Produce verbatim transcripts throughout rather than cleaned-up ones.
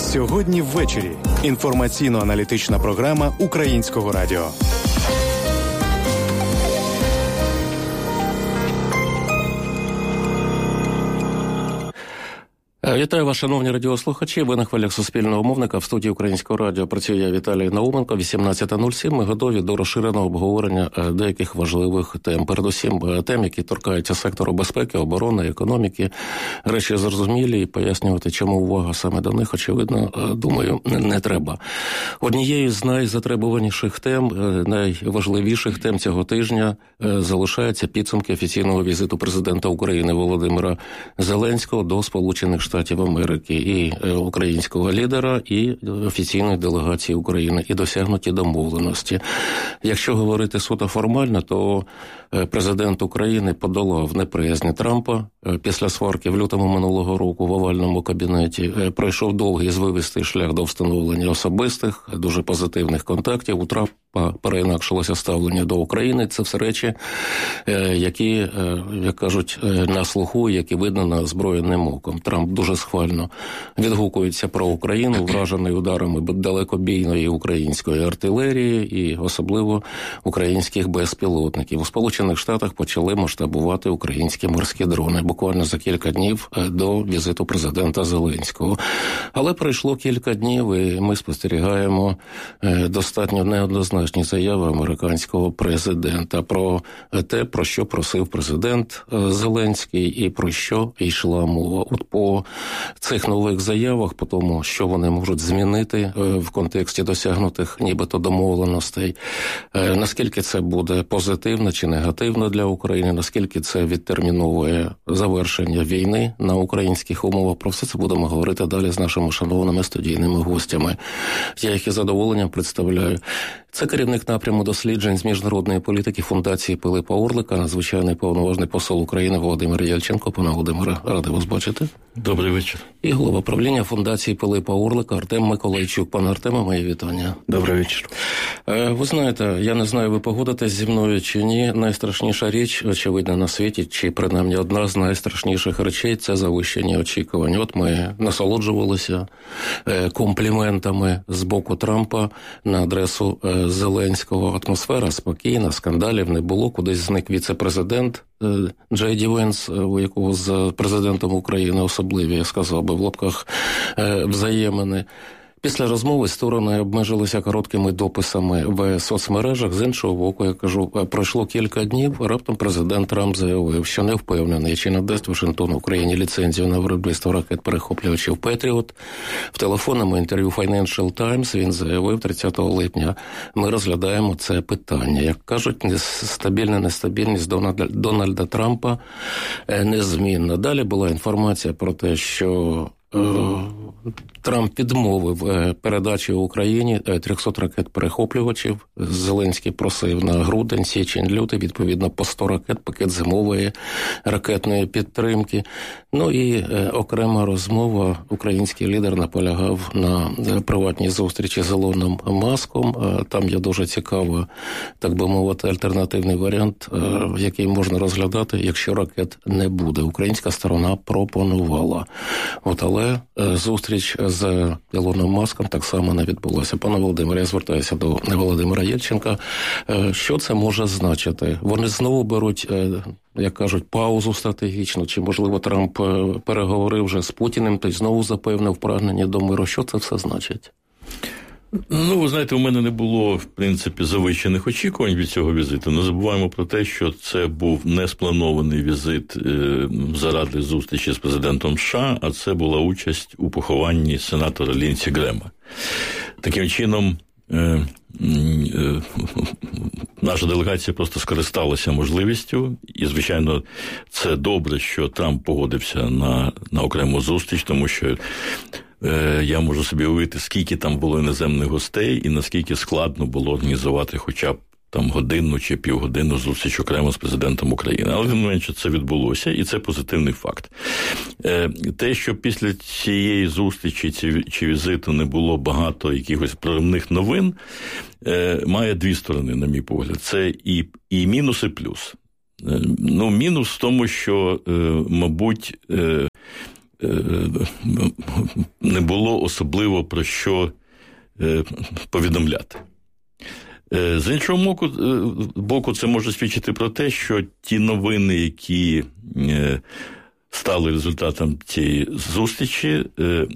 Сьогодні ввечері. Інформаційно-аналітична програма Українського радіо. Вітаю вас, шановні радіослухачі. Ви на хвилях Суспільного мовника. В студії Українського радіо працює я, Віталій Науменко. вісімнадцята нуль сім. Ми готові до розширеного обговорення деяких важливих тем. Передусім тем, які торкаються сектору безпеки, оборони, економіки. Речі зрозумілі, і пояснювати, чому увага саме до них, очевидно, думаю, не треба. Однією з найзатребуваніших тем, найважливіших тем цього тижня залишаються підсумки офіційного візиту президента України Володимира Зеленського до Сполучених Штатів Штатів Америки і українського лідера, і офіційної делегації України, і досягнуті домовленості. Якщо говорити суто формально, то президент України подолав неприязні Трампа після сварки в лютому минулого року в овальному кабінеті. Пройшов довгий звивистий шлях до встановлення особистих, дуже позитивних контактів. У Трампа переінакшилося ставлення до України. Це все речі, які, як кажуть, на слуху, які видно на озброєним оком. Трамп дуже схвально відгукується про Україну, вражений ударами далекобійної української артилерії і особливо українських безпілотників. У Сполучених Штатах почали масштабувати українські морські дрони буквально за кілька днів до візиту президента Зеленського. Але пройшло кілька днів, і ми спостерігаємо достатньо неоднозначні заяви американського президента про те, про що просив президент Зеленський і про що йшла мова. От по цих нових заявах, по тому, що вони можуть змінити в контексті досягнутих нібито домовленостей, наскільки це буде позитивно чи негативно для України, наскільки це відтерміновує завершення війни на українських умовах. Про все це будемо говорити далі з нашими шановними студійними гостями. Я їх із задоволенням представляю. Це керівник напряму досліджень з міжнародної політики Фундації Пилипа Орлика, надзвичайний повноважний посол України Володимир Яльченко. Пане Володимире, радий вас бачити. Добрий вечір. І голова правління Фундації Пилипа Орлика Артем Миколайчук. Пане Артеме, моє вітання. Добрий вечір. Ви знаєте, я не знаю, ви погодитесь зі мною чи ні, найстрашніша річ, очевидно, на світі, чи принаймні одна з найстрашніших речей – це завищені очікування. От ми насолоджувалися компліментами з боку Трампа на адресу Зеленського. Атмосфера спокійна, скандалів не було, кудись зник віце-президент Джей Ді Венс, у якого з президентом України особливі, я сказав би, в лапках взаємини. Після розмови сторони обмежилися короткими дописами в соцмережах. З іншого боку, я кажу, пройшло кілька днів, раптом президент Трамп заявив, що не впевнений, чи надасть Вашингтон Україні ліцензію на виробництво ракет-перехоплювачів «Петріот». В телефонному інтерв'ю Financial Times він заявив тридцятого липня, ми розглядаємо це питання. Як кажуть, стабільна нестабільність Дональда, Дональда Трампа незмінна. Далі була інформація про те, що Трамп відмовив передачі Україні трьохсот ракет-перехоплювачів. Зеленський просив на грудень, січень, лютий, відповідно, по сто ракет, пакет зимової ракетної підтримки. Ну і окрема розмова. Український лідер наполягав на приватній зустрічі з Ілоном Маском. Там є дуже цікавий, так би мовити, альтернативний варіант, який можна розглядати, якщо ракет не буде. Українська сторона пропонувала. От, але зустріч з Ілоном Маском так само не відбулося. Пане Володимире, я звертаюся до Володимира Єльченка. Що це може значити? Вони знову беруть, як кажуть, паузу стратегічну, чи, можливо, Трамп переговорив вже з Путіним, та й знову запевнив прагнення до миру. Що це все значить? Ну, ви знаєте, у мене не було, в принципі, завищених очікувань від цього візиту. Не забуваємо про те, що це був не спланований візит е, заради зустрічі з президентом США, а це була участь у похованні сенатора Лінсі Грема. Таким чином, е, е, наша делегація просто скористалася можливістю, і, звичайно, це добре, що Трамп погодився на, на окрему зустріч, тому що я можу собі уявити, скільки там було іноземних гостей і наскільки складно було організувати хоча б там годинну чи півгодинну зустріч окремо з президентом України. Але, тим не менше, це відбулося, і це позитивний факт. Те, що після цієї зустрічі чи візиту не було багато якихось проривних новин, має дві сторони, на мій погляд. Це і, і мінус, і плюс. Ну, мінус в тому, що, мабуть, не було особливо про що повідомляти. З іншого боку, це може свідчити про те, що ті новини, які стали результатом цієї зустрічі,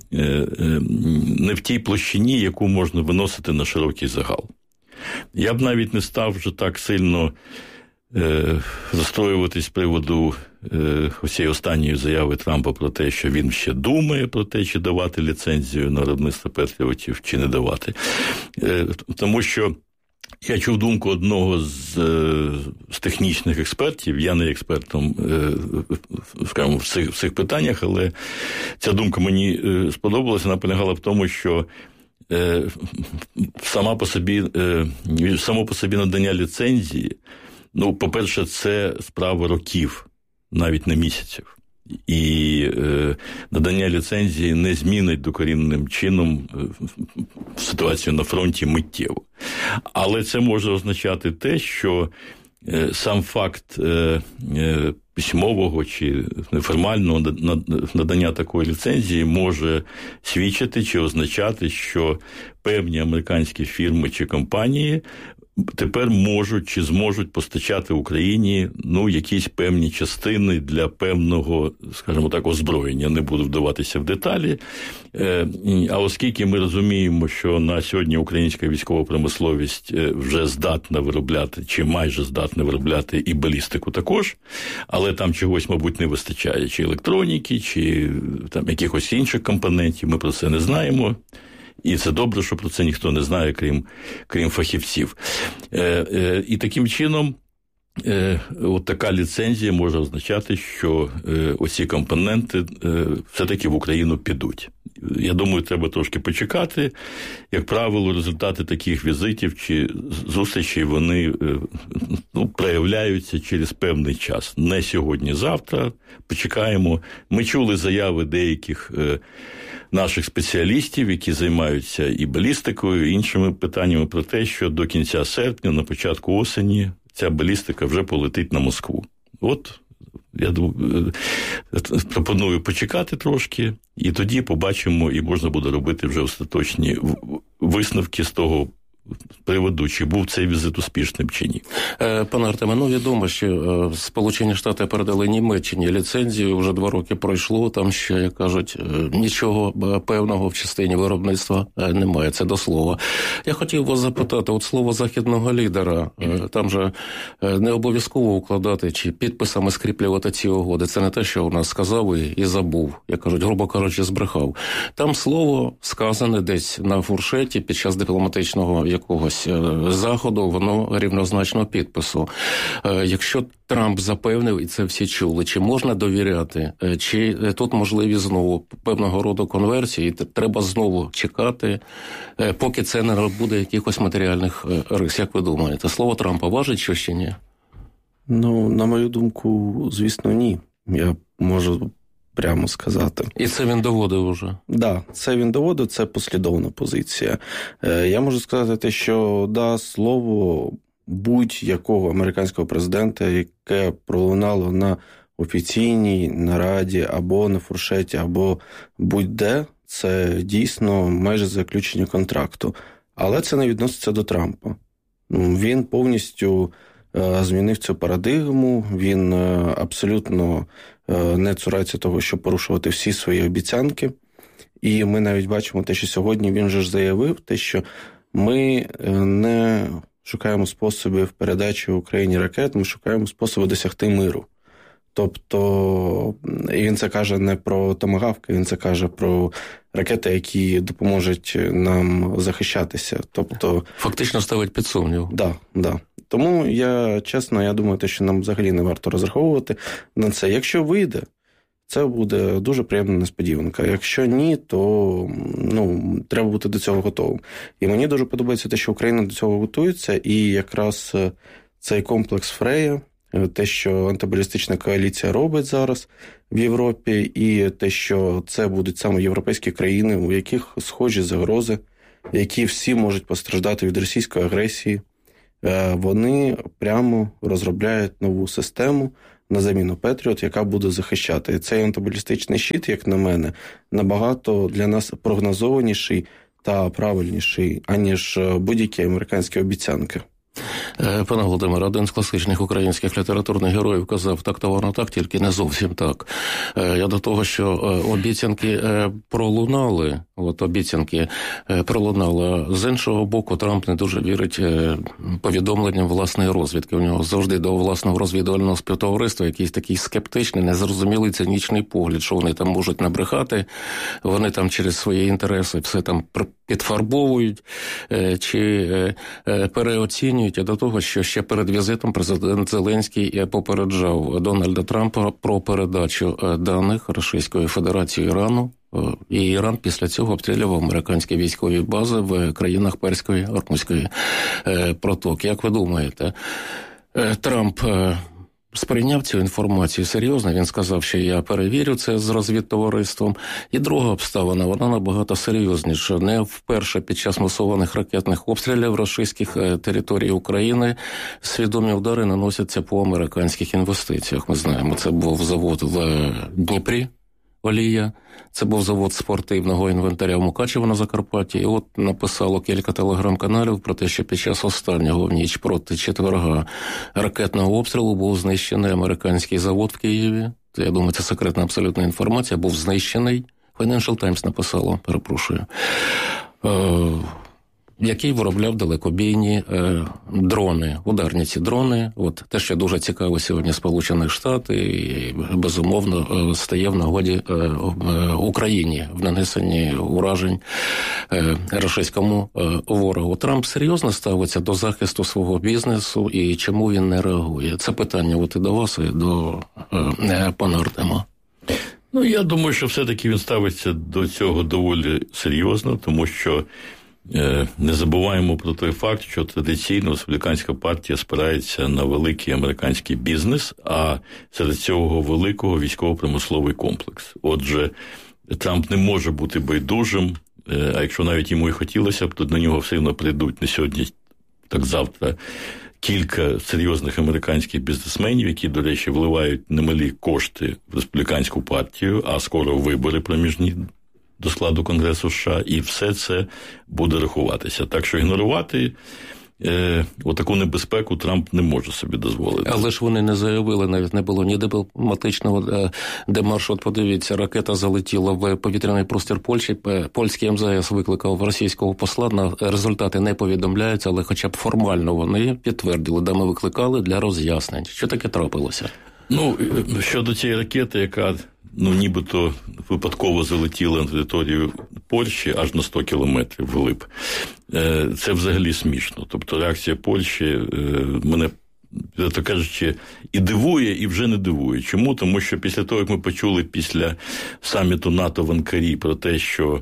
не в тій площині, яку можна виносити на широкий загал. Я б навіть не став вже так сильно розстроюватись з приводу цієї останньої заяви Трампа про те, що він ще думає про те, чи давати ліцензію на виробництво патріотів, чи не давати. Тому що я чув думку одного з, з технічних експертів, я не експертом, скажімо, в цих, в цих питаннях, але ця думка мені сподобалася, вона полягала в тому, що сама по собі, само по собі надання ліцензії, ну, по-перше, це справа років, навіть не місяців. І е, надання ліцензії не змінить докорінним чином ситуацію на фронті миттєво. Але це може означати те, що е, сам факт е, е, письмового чи неформального надання такої ліцензії може свідчити чи означати, що певні американські фірми чи компанії тепер можуть чи зможуть постачати Україні, ну, якісь певні частини для певного, скажімо так, озброєння. Не буду вдаватися в деталі. А оскільки ми розуміємо, що на сьогодні українська військова промисловість вже здатна виробляти, чи майже здатна виробляти і балістику також, але там чогось, мабуть, не вистачає, чи електроніки, чи там якихось інших компонентів, ми про це не знаємо. І це добре, що про це ніхто не знає, крім, крім фахівців. Е, е, і таким чином, е, от така ліцензія може означати, що е, оці компоненти е, все-таки в Україну підуть. Я думаю, треба трошки почекати. Як правило, результати таких візитів чи зустрічей, вони е, ну, проявляються через певний час. Не сьогодні-завтра. Почекаємо. Ми чули заяви деяких е, наших спеціалістів, які займаються і балістикою, і іншими питаннями про те, що до кінця серпня, на початку осені, ця балістика вже полетить на Москву. От, я пропоную почекати трошки, і тоді побачимо, і можна буде робити вже остаточні висновки з того приводу, чи був цей візит успішним, чи ні. Пане Артеме, ну відомо, що Сполучені Штати передали Німеччині ліцензію, вже два роки пройшло, там ще, як кажуть, нічого певного в частині виробництва немає, це до слова. Я хотів вас запитати, от слово західного лідера, там же не обов'язково укладати чи підписами скріплювати ці угоди, це не те, що у нас сказав і, і забув, як кажуть, грубо кажучи, збрехав. Там слово сказане десь на фуршеті під час дипломатичного якогось заходу, воно рівнозначно підпису. Якщо Трамп запевнив, і це всі чули, чи можна довіряти, чи тут можливі знову певного роду конверсії, треба знову чекати, поки це не буде якихось матеріальних рис. Як ви думаєте, слово Трампа важить що чи ні? Ну, на мою думку, звісно, ні. Я можу прямо сказати. І це він доводив уже? Так, да, це він доводив, це послідовна позиція. Я можу сказати те, що да, слово будь-якого американського президента, яке пролунало на офіційній нараді, або на фуршеті, або будь-де, це дійсно майже заключення контракту. Але це не відноситься до Трампа. Він повністю змінив цю парадигму, він абсолютно не цурається того, щоб порушувати всі свої обіцянки. І ми навіть бачимо те, що сьогодні він же ж заявив, те, що ми не шукаємо способів передачі Україні ракет, ми шукаємо способи досягти миру. Тобто, і він це каже не про томагавки, він це каже про ракети, які допоможуть нам захищатися. Тобто, фактично ставить під сумнів. Так, да, да. Тому я, чесно, я думаю, що нам взагалі не варто розраховувати на це. Якщо вийде, це буде дуже приємна несподіванка. Якщо ні, то ну, треба бути до цього готовим. І мені дуже подобається те, що Україна до цього готується, і якраз цей комплекс Фрея, те, що антибалістична коаліція робить зараз в Європі, і те, що це будуть саме європейські країни, у яких схожі загрози, які всі можуть постраждати від російської агресії, вони прямо розробляють нову систему, на заміну Петріот, яка буде захищати. Цей антибалістичний щит, як на мене, набагато для нас прогнозованіший та правильніший, аніж будь-які американські обіцянки. Пане Володимире, один з класичних українських літературних героїв казав, так то воно так, тільки не зовсім так. Я до того, що обіцянки пролунали, от обіцянки пролунали. З іншого боку, Трамп не дуже вірить повідомленням власної розвідки. У нього завжди до власного розвідувального співтовариства якийсь такий скептичний, незрозумілий, цинічний погляд, що вони там можуть набрехати, вони там через свої інтереси все там підфарбовують чи переоцінюють. А до того, що ще перед візитом президент Зеленський попереджав Дональда Трампа про передачу даних Російської Федерації Ірану. І Іран після цього обстрілював американські військові бази в країнах Перської, Ормузької протоки. Як ви думаєте, Трамп сприйняв цю інформацію серйозно? Він сказав, що я перевірю це з розвідтовариством. І друга обставина, вона набагато серйозніша. Не вперше під час масованих ракетних обстрілів російських територій України свідомі удари наносяться по американських інвестиціях. Ми знаємо, це був завод в Дніпрі, Олія. Це був завод спортивного інвентаря в Мукачево на Закарпатті. І от написало кілька телеграм-каналів про те, що під час останнього в ніч проти четверга ракетного обстрілу був знищений американський завод в Києві. Я думаю, це секретна абсолютна інформація. Був знищений. Financial Times написало, перепрошую. Який виробляв далекобійні е, дрони, ударні ці дрони. От те, що дуже цікаво сьогодні Сполучених Штатів, і, безумовно, стає в нагоді е, е, Україні в нанесенні уражень е, російському е, ворогу. Трамп серйозно ставиться до захисту свого бізнесу, і чому він не реагує? Це питання от і до вас, і до е, пана Артема. Ну, я думаю, що все-таки він ставиться до цього доволі серйозно, тому що не забуваємо про той факт, що традиційно республіканська партія спирається на великий американський бізнес, а серед цього великого військово-промисловий комплекс. Отже, Трамп не може бути байдужим, а якщо навіть йому і хотілося б, то до нього все одно прийдуть не сьогодні, так завтра, кілька серйозних американських бізнесменів, які, до речі, вливають немалі кошти в республіканську партію, а скоро вибори проміжні до складу Конгресу США, і все це буде рахуватися. Так що ігнорувати е, отаку небезпеку Трамп не може собі дозволити. Але ж вони не заявили, навіть не було ні дипломатичного е, демаршу. От подивіться, ракета залетіла в повітряний простір Польщі, польський ем зе ес викликав російського посла, на результати не повідомляються, але хоча б формально вони підтвердили, де ми викликали для роз'яснень. Що таке трапилося? Ну, щодо цієї ракети, яка ну, нібито випадково залетіли на територію Польщі аж на сто кілометрів вглиб. Це взагалі смішно. Тобто реакція Польщі мене, так кажучи, і дивує, і вже не дивує. Чому? Тому що після того, як ми почули після саміту НАТО в Анкарі про те, що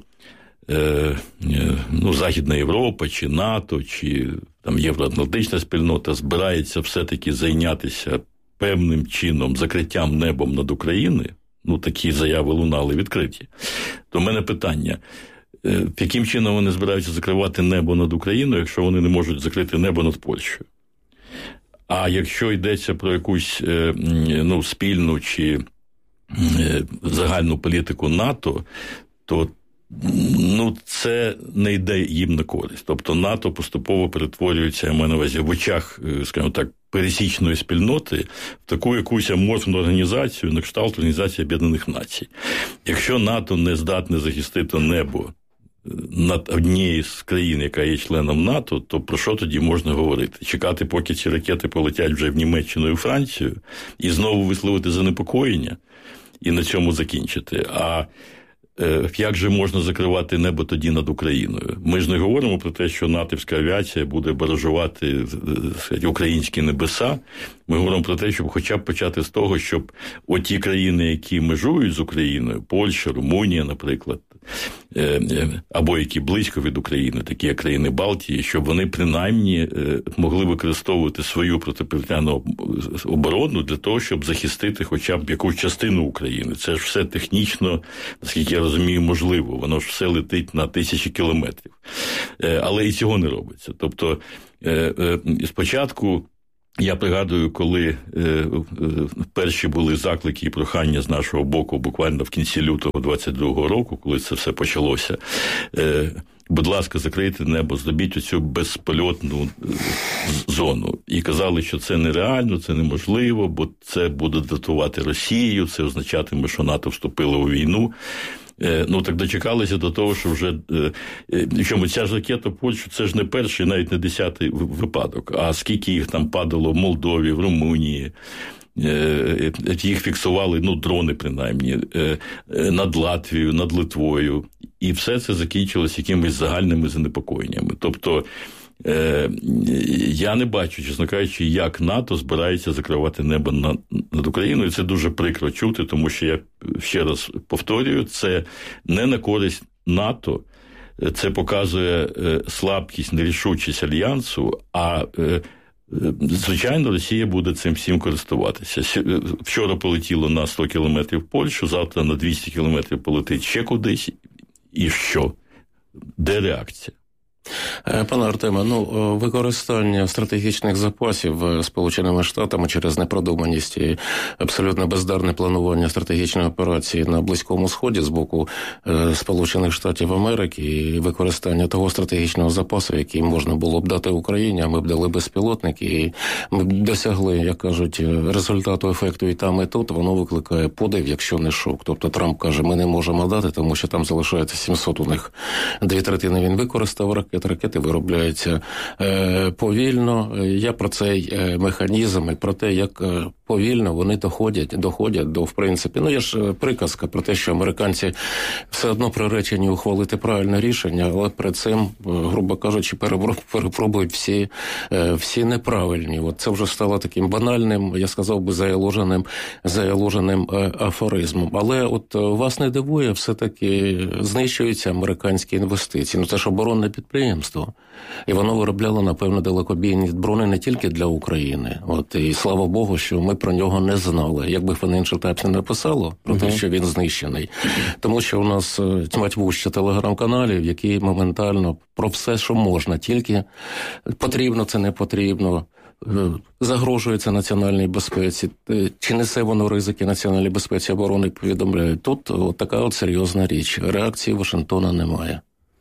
ну, Західна Європа, чи НАТО, чи там Євроатлантична спільнота збирається все-таки зайнятися певним чином закриттям небом над Україною, ну, такі заяви лунали відкриті, то в мене питання, яким чином вони збираються закривати небо над Україною, якщо вони не можуть закрити небо над Польщею? А якщо йдеться про якусь ну, спільну чи загальну політику НАТО, то ну, це не йде їм на користь. Тобто НАТО поступово перетворюється, я маю на увазі, в очах, скажімо так, пересічної спільноти в таку якусь аморфну організацію, на кшталт Організації Об'єднаних Націй. Якщо НАТО не здатне захистити небо над однією з країн, яка є членом НАТО, то про що тоді можна говорити? Чекати, поки ці ракети полетять вже в Німеччину і Францію, і знову висловити занепокоєння, і на цьому закінчити. А як же можна закривати небо тоді над Україною? Ми ж не говоримо про те, що натівська авіація буде баражувати сказати, українські небеса. Ми говоримо про те, щоб хоча б почати з того, щоб оті країни, які межують з Україною, Польща, Румунія, наприклад, або які близько від України, такі як країни Балтії, щоб вони принаймні могли використовувати свою протиповітряну оборону для того, щоб захистити хоча б якусь частину України. Це ж все технічно, наскільки я розумію, можливо. Воно ж все летить на тисячі кілометрів. Але і цього не робиться. Тобто, спочатку Я пригадую, коли е, е, перші були заклики і прохання з нашого боку буквально в кінці лютого двадцять другого року, коли це все почалося, е, будь ласка, закрийте небо, зробіть оцю безпольотну зону. І казали, що це нереально, це неможливо, бо це буде датувати Росію, це означатиме, що НАТО вступило у війну. Ну, так дочекалися до того, що вже, чому ця ж ракета в Польщу, це ж не перший, навіть не десятий випадок, а скільки їх там падало в Молдові, в Румунії, їх фіксували, ну, дрони принаймні, над Латвією, над Литвою, і все це закінчилось якимись загальними занепокоєннями. Тобто, я не бачу, чесно кажучи, як НАТО збирається закривати небо над, над Україною. Це дуже прикро чути, тому що я ще раз повторюю, це не на користь НАТО, це показує слабкість, нерішучість Альянсу, а звичайно, Росія буде цим всім користуватися. Вчора полетіло на сто кілометрів в Польщу, завтра на двісті кілометрів полетить ще кудись. І що? Де реакція? Пане Артеме, ну, використання стратегічних запасів Сполученими Штатами через непродуманість і абсолютно бездарне планування стратегічної операції на Близькому Сході з боку Сполучених Штатів Америки і використання того стратегічного запасу, який можна було б дати Україні, а ми б дали безпілотники, і ми б досягли, як кажуть, результату, ефекту і там, і тут, воно викликає подив, якщо не шок. Тобто Трамп каже, ми не можемо дати, тому що там залишається сімсот у них. Дві третини він використав ракет. Ракети виробляються е, повільно. Я про цей е, механізм і про те, як е, повільно вони доходять, доходять до, в принципі, ну, є ж приказка про те, що американці все одно приречені ухвалити правильне рішення, але перед цим, грубо кажучи, перепробують всі, е, всі неправильні. От це вже стало таким банальним, я сказав би, заяложеним, заяложеним е, афоризмом. Але от вас не дивує, все-таки знищуються американські інвестиції. Ну, це ж оборонне підприємство. І воно виробляло, напевно, далекобійні дрони не тільки для України. От, і слава Богу, що ми про нього не знали. Якби Financial Times не написало про uh-huh. те, що він знищений. Тому що у нас тьмать вуща телеграм-каналів, які моментально про все, що можна, тільки потрібно, це не потрібно, загрожується національній безпеці, чи несе воно ризики національній безпеці оборони, повідомляють. Тут от така от серйозна річ. Реакції Вашингтона немає.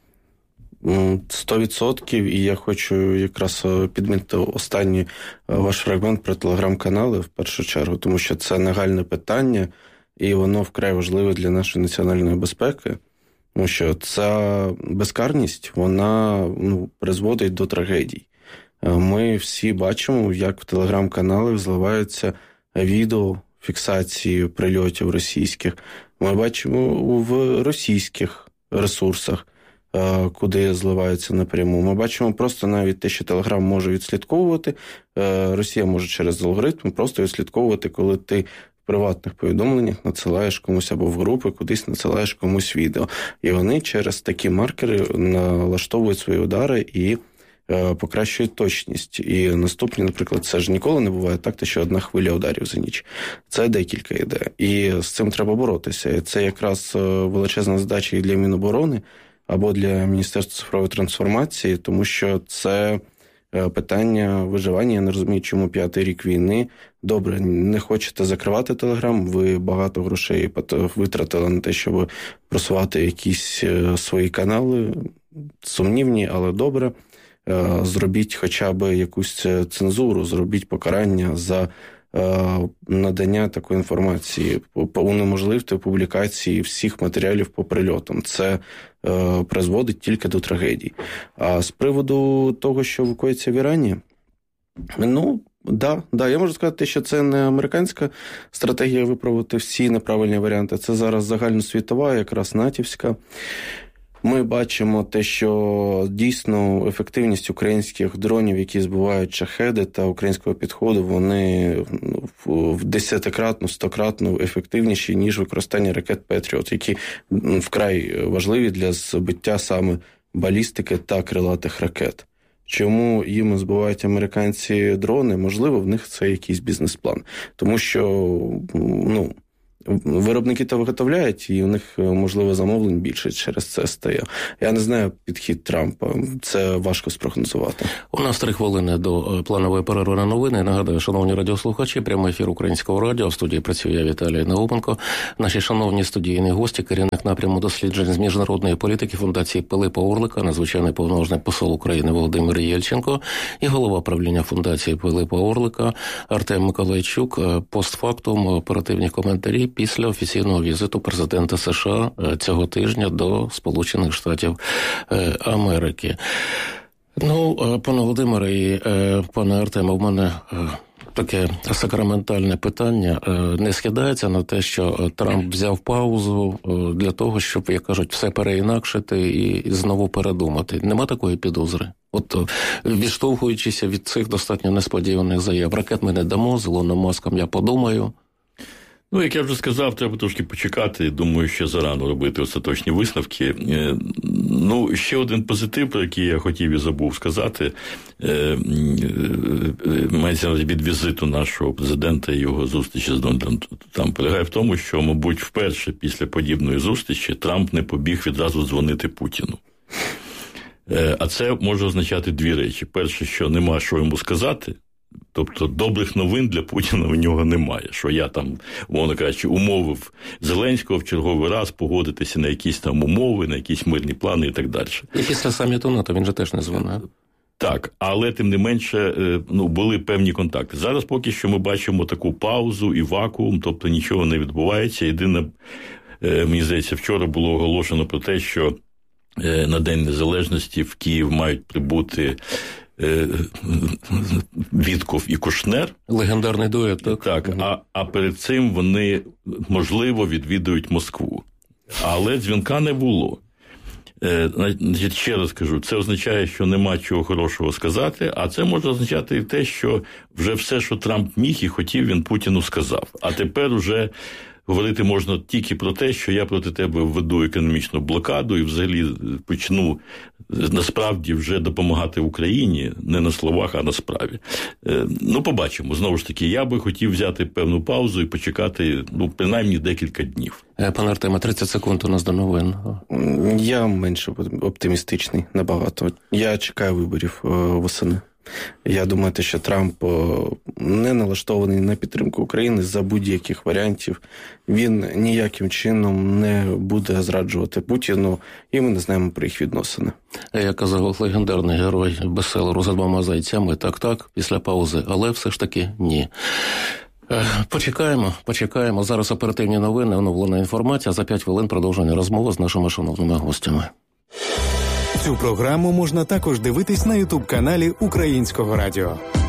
Сто відсотків, і я хочу якраз підмітити останній ваш фрагмент про телеграм-канали в першу чергу, тому що це нагальне питання, і воно вкрай важливе для нашої національної безпеки, тому що ця безкарність, вона ну, призводить до трагедій. Ми всі бачимо, як в телеграм-каналах зливаються відео фіксації прильотів російських. Ми бачимо в російських ресурсах, куди зливаються напряму. Ми бачимо просто навіть те, що Телеграм може відслідковувати, Росія може через алгоритм просто відслідковувати, коли ти в приватних повідомленнях надсилаєш комусь або в групи, кудись надсилаєш комусь відео. І вони через такі маркери налаштовують свої удари і покращують точність. І наступні, наприклад, це ж ніколи не буває так, що одна хвиля ударів за ніч. Це декілька йде. І з цим треба боротися. І це якраз величезна задача і для Міноборони, або для Міністерства цифрової трансформації, тому що це питання виживання. Я не розумію, чому п'ятий рік війни. Добре, не хочете закривати Телеграм, ви багато грошей витратили на те, щоб просувати якісь свої канали. Сумнівні, але добре. Зробіть хоча б якусь цензуру, зробіть покарання за надання такої інформації, унеможливити публікації всіх матеріалів по прильотам. Це е, призводить тільки до трагедій. А з приводу того, що викоїться в Ірані, ну, да, да, я можу сказати, що це не американська стратегія виправити всі неправильні варіанти, це зараз загальносвітова, якраз натівська. Ми бачимо те, що дійсно ефективність українських дронів, які збивають шахеди та українського підходу, вони в десятикратно, стократно ефективніші, ніж використання ракет Петріот, які вкрай важливі для збиття саме балістики та крилатих ракет. Чому їм збивають американці дрони? Можливо, в них це якийсь бізнес-план. Тому що, ну, Виробники то виготовляють, і у них, можливо, замовлень більше через це стає. Я не знаю підхід Трампа. Це важко спрогнозувати. У нас три хвилини до планової перерви на новини. Нагадую, шановні радіослухачі, прямий ефір Українського радіо. В студії працює я, Віталій Науменко. Наші шановні студійні гості, керівник напряму досліджень з міжнародної політики Фундації Пилипа Орлика, надзвичайний повноважний посол України Володимир Єльченко і голова правління Фундації Пилипа Орлика Артем Миколайчук. Постфактум оперативні коментарі після офіційного візиту президента США цього тижня до Сполучених Штатів Америки. Ну, пане Володимире і пане Артеме, у мене таке сакраментальне питання. Не скидається на те, що Трамп взяв паузу для того, щоб, як кажуть, все переінакшити і знову передумати? Нема такої підозри? От, відштовхуючися від цих достатньо несподіваних заяв. Ракет ми не дамо, з Ілоном Маском я подумаю. Ну, як я вже сказав, треба трошки почекати. Думаю, що зарано робити остаточні висновки. Ну, ще один позитив, про який я хотів і забув сказати, мається від візиту нашого президента і його зустрічі з Дональдом Трампом, полягає в тому, що, мабуть, вперше після подібної зустрічі Трамп не побіг відразу дзвонити Путіну. А це може означати дві речі. Перше, що нема що йому сказати, тобто добрих новин для Путіна в нього немає, що я там, умовно кажучи, умовив Зеленського в черговий раз погодитися на якісь там умови, на якісь мирні плани і так далі. І після саміту НАТО він же теж не дзвонив. Так, але тим не менше, ну, були певні контакти. Зараз поки що ми бачимо таку паузу і вакуум, тобто нічого не відбувається. Єдине, мені здається, вчора було оголошено про те, що на День Незалежності в Київ мають прибути Вітков і Кушнер. Легендарний дует, так? Так, угу. а, а перед цим вони, можливо, відвідують Москву. Але дзвінка не було. Значить, ще раз кажу, це означає, що нема чого хорошого сказати, а це може означати і те, що вже все, що Трамп міг і хотів, він Путіну сказав. А тепер уже говорити можна тільки про те, що я проти тебе введу економічну блокаду і взагалі почну насправді вже допомагати Україні, не на словах, а на справі. Ну, побачимо. Знову ж таки, я би хотів взяти певну паузу і почекати, ну, принаймні декілька днів. Пане Артеме, тридцять секунд у нас до новин. Я менше оптимістичний набагато. Я чекаю виборів восени. Я думаю, що Трамп не налаштований на підтримку України за будь-яких варіантів. Він ніяким чином не буде зраджувати Путіну, і ми не знаємо про їх відносини. Як казав легендарний герой бестселеру «За двома зайцями», так-так, після паузи, але все ж таки ні. Почекаємо, почекаємо. Зараз оперативні новини, оновлена інформація. За п'ять хвилин продовження розмови з нашими шановними гостями. Цю програму можна також дивитись на ютуб-каналі Українського радіо.